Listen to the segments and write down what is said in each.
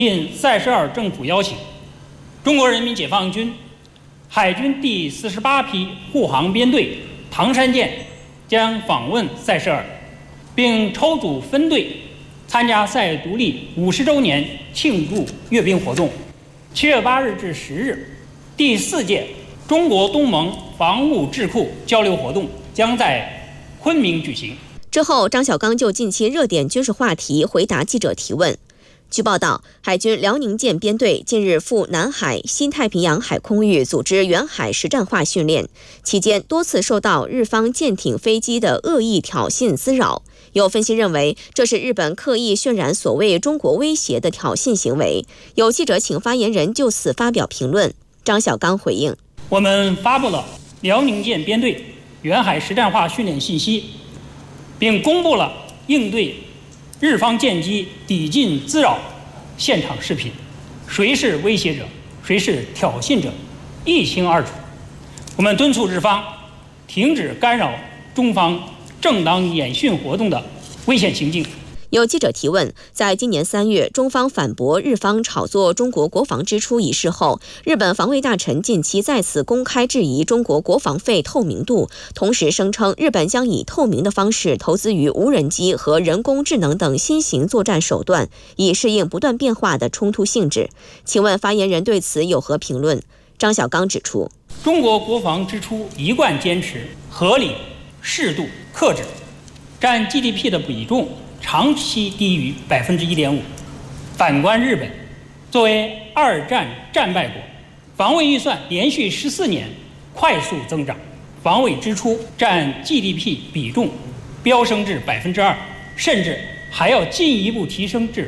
应塞舌尔政府邀请，中国人民解放军海军第48批护航编队唐山舰将访问塞舌尔，并抽组分队参加塞独立50周年庆祝阅兵活动。7月8日至10日，第4届中国东盟防务智库交流活动将在昆明举行。 之后，张小刚就近期热点军事话题回答记者提问。据报道，海军辽宁舰编队近日赴南海、西太平洋海空域组织远海实战化训练，期间多次受到日方舰艇、飞机的恶意挑衅滋扰。有分析认为，这是日本刻意渲染所谓中国威胁的挑衅行为。有记者请发言人就此发表评论。张小刚回应： 我们发布了辽宁舰编队远海实战化训练信息，并公布了应对日方舰机抵近滋扰现场视频，谁是威胁者，谁是挑衅者，一清二楚。我们敦促日方停止干扰中方正当演训活动的危险行径。 有记者提问，在今年3月，中方反驳日方炒作中国国防支出一事后，日本防卫大臣近期再次公开质疑中国国防费透明度，同时声称日本将以透明的方式投资于无人机和人工智能等新型作战手段，以适应不断变化的冲突性质。请问发言人对此有何评论？张小刚指出， 中国国防支出一贯坚持合理、适度、克制，占 GDP 的比重长期低于 1.5%。反观日本，作为2战战败国，防卫预算连续14年快速增长，防卫支出占 GDP 比重飙升至 2%， 甚至还要进一步提升至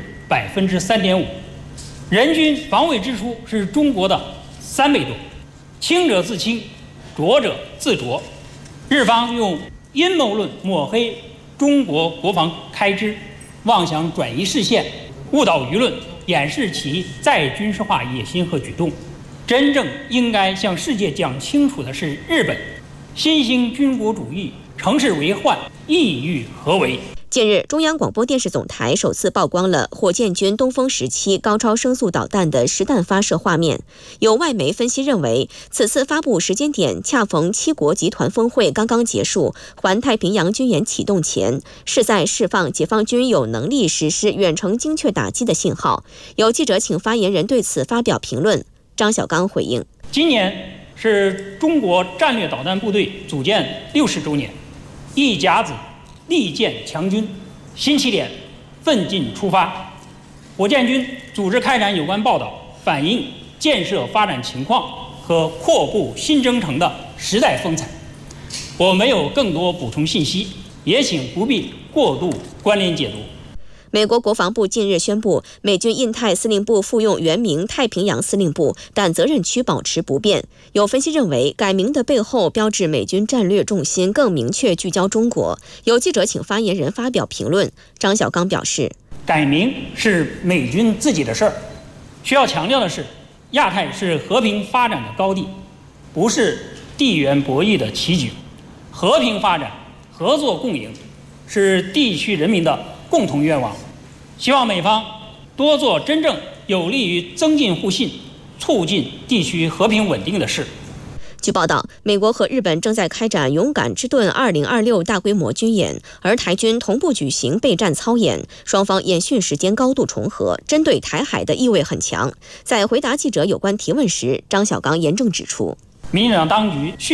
3.5%。人均防卫支出是中国的3倍多。清者自清，浊者自浊。日方用阴谋论抹黑中国国防开支，妄想转移视线，误导舆论，掩饰其再军事化野心和举动。真正应该向世界讲清楚的是，日本新兴军国主义乘势为患，意欲何为？ 近日，中央广播电视总台首次曝光了火箭军东风17高超声速导弹的实弹发射画面。有外媒分析认为，此次发布时间点恰逢7国集团峰会刚刚结束，环太平洋军演启动前，是在释放解放军有能力实施远程精确打击的信号。有记者请发言人对此发表评论。张小刚回应： 今年是中国战略导弹部队组建60周年，一甲子利剑强军，新起点奋进出发。火箭军组织开展有关报道，反映建设发展情况和阔步新征程的时代风采。我没有更多补充信息，也请不必过度关联解读。 美国国防部近日宣布，美军印太司令部复用原名太平洋司令部，但责任区保持不变。有分析认为，改名的背后标志美军战略重心更明确聚焦中国。有记者请发言人发表评论。张小刚表示， 改名是美军自己的事儿。需要强调的是，亚太是和平发展的高地，不是地缘博弈的棋局。和平发展、合作共赢是地区人民的共同愿望。希望美方多做真正有利于增进互信、促进地区和平稳定的事。 据报道，美国和日本正在开展勇敢之盾2026大规模军演，而台军同步举行备战操演，双方演训时间高度重合，针对台海的意味很强。在回答记者有关提问时，张小刚严正指出， 民进党当局